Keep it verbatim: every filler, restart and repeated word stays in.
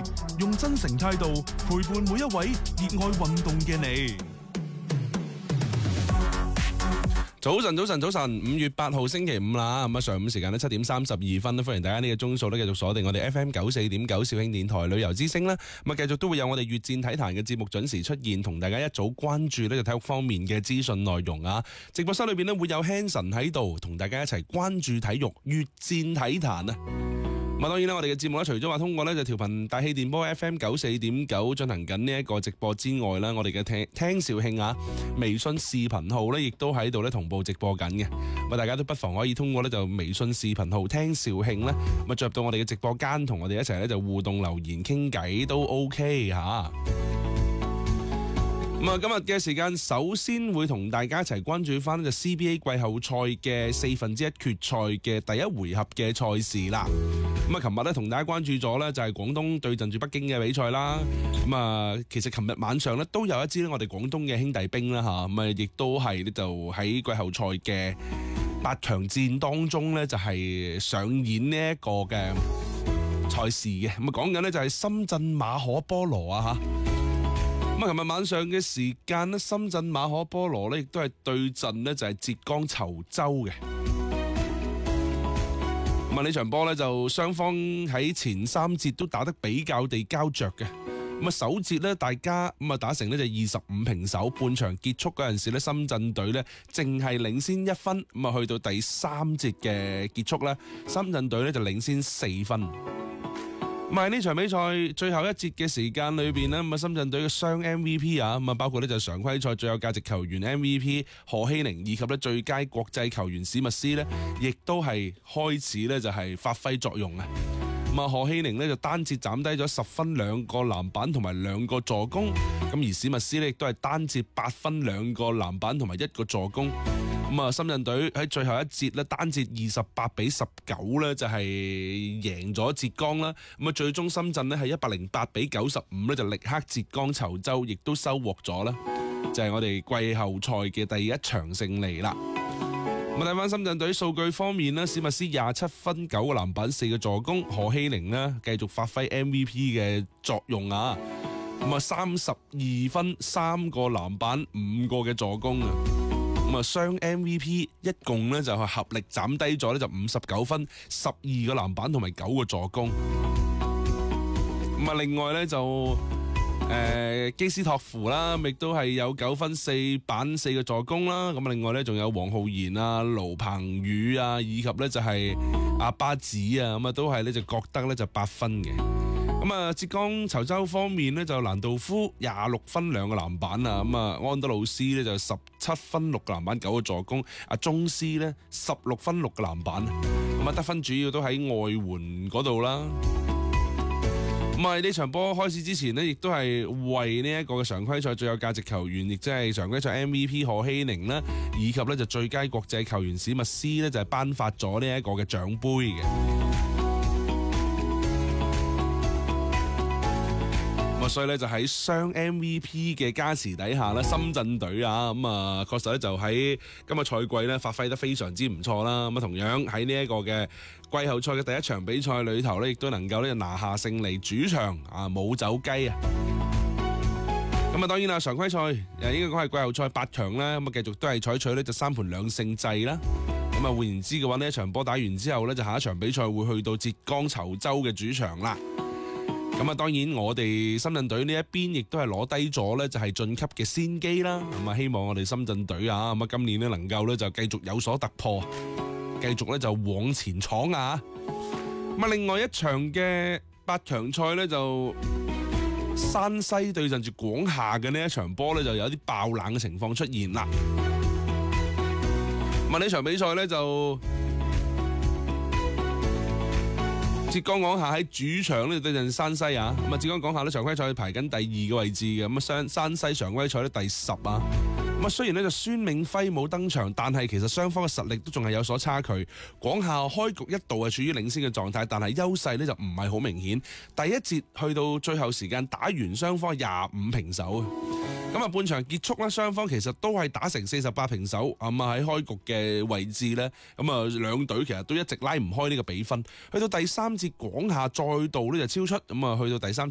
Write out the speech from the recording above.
用真誠態度陪伴每一位熱愛運動嘅你。 早晨，早晨，早晨！五月八號星期五啦，咁啊上午時間咧七點三十二分，歡迎大家呢個鐘數咧繼續鎖定我哋 F M 九四點九肇慶電台旅遊之聲啦。咁啊繼續都會有我哋越戰體壇嘅節目準時出現，同大家一早關注呢個體育方面嘅資訊內容啊。直播室裏邊咧會有 Hanson 喺度，同大家一齊關注體育，越戰體壇啊！咁當然啦，我哋嘅節目咧，除咗話通過呢就調頻大氣電波 F M 九四點九進行緊呢一個直播之外啦，我哋嘅聽聽肇慶啊微信視頻號咧，亦都喺度咧同步直播緊嘅。咁大家都不妨可以通過咧就微信視頻號聽肇慶咧，咁啊進入到我哋嘅直播間，同我哋一齊咧就互動留言傾偈都 OK 吓。咁啊，今日嘅時間首先會同大家一齊關注翻就 C B A 季後賽嘅四分之一決賽嘅第一回合嘅賽事啦。咁啊，琴日咧同大家關注咗咧就係廣東對陣住北京嘅比賽啦。咁啊，其實琴日晚上咧都有一支咧我哋廣東嘅兄弟兵啦吓，咁啊亦都係咧就喺季後賽嘅八強戰當中咧就係上演呢一個嘅賽事嘅。咁啊講緊咧就係深圳馬可波羅啊吓。咁啊，琴日晚上嘅時間咧，深圳馬可波羅咧亦都係對陣咧就係浙江稠州嘅。咁啊，呢場波咧就雙方喺前三節都打得比較地膠着嘅。咁啊，首節咧大家咁啊打成呢就二十五平手，半場結束嗰陣時咧，深圳隊咧淨係領先一分。咁啊，去到第三節嘅結束咧，深圳隊咧就領先四分。咁喺呢場比賽最後一節嘅時間裏邊呢，咁啊深圳隊嘅雙 M V P 啊，咁啊包括呢就常規賽最有價值球員 M V P 何希寧，以及呢最佳國際球員史密斯呢，亦都係開始呢就係發揮作用啊！咁啊何希寧呢就單節斬低咗十分、兩個籃板同埋兩個助攻，咁而史密斯呢亦都係單節八分、兩個籃板同埋一個助攻。咁啊，深圳隊喺最後一節咧，單節二十八比十九咧，就係贏咗浙江啦。咁啊，最終深圳咧係一百零八比九十五咧，就力克浙江稠州，亦都收穫咗啦，就係我哋季後賽嘅第一場勝利啦。咁啊，睇翻深圳隊數據方面咧，史密斯廿七分、九個籃板、四個助攻，何希寧呢繼續發揮 M V P 嘅作用啊。咁啊，三十二分、三個籃板、五個嘅助攻啊。咁啊，雙 M V P 一共咧就係合力斬低咗咧就五十九分、十二個籃板同埋九個助攻。咁啊，另外咧就誒、呃、基斯托夫啦，亦都係有九分、四板、四個助攻啦。咁啊，另外咧仲有黃浩然啊、盧鵬宇啊，以及咧就係阿巴子啊，咁啊都係咧就覺得咧就八分嘅。咁啊，浙江稠州方面呢，就蘭道夫廿六分兩個籃板啊，咁啊安德魯斯呢，就十七分六個籃板九個助攻，阿宗斯呢，十六分六個籃板，咁啊得分主要都喺外援嗰度啦。咁啊呢場波開始之前呢，亦都係為呢一個嘅常規賽最有價值球員，亦即係常規賽 M V P 何希寧啦，以及呢就最佳國際球員史密斯呢，就係頒發咗呢一個嘅獎杯嘅。所以咧就喺雙 M V P 嘅加持底下咧，深圳隊啊咁啊確實咧就喺今個賽季咧發揮得非常之唔錯啦。咁啊同樣喺呢一個嘅季後賽嘅第一場比賽裏頭咧，亦都能夠咧拿下勝利，主場啊冇走雞啊。咁啊當然啦，常規賽誒應該講係季後賽八強咧，咁啊繼續都係採取呢就三盤兩勝制啦。咁啊換言之嘅話呢，一場波打完之後咧，就下一場比賽會去到浙江稠州嘅主場啦。咁啊，當然我哋深圳隊呢一邊亦都係攞低咗咧，就係晉級嘅先機啦。咁啊，希望我哋深圳隊啊，咁啊今年咧能夠咧就繼續有所突破，繼續咧就往前闖啊！咁啊，另外一場嘅八強賽咧就山西對陣住廣廈嘅呢一場波咧就有啲爆冷嘅情況出現啦。咁啊，呢場比賽咧就浙江廣廈喺主場呢對陣山西啊，咁啊浙江廣廈呢常規賽排緊第二個位置嘅，咁啊山山西常規賽呢第十啊，咁啊雖然呢就孫銘徽冇登場，但係其實雙方嘅實力都仲係有所差距。廣廈開局一度係處於領先嘅狀態，但係優勢呢就唔係好明顯。第一節去到最後時間打完，雙方廿五平手。咁啊，半場結束咧，雙方其實都係打成四十八平手，咁啊喺開局嘅位置咧，咁啊兩隊其實都一直拉唔開呢個比分。去到第三節，廣廈再度呢就超出，咁啊去到第三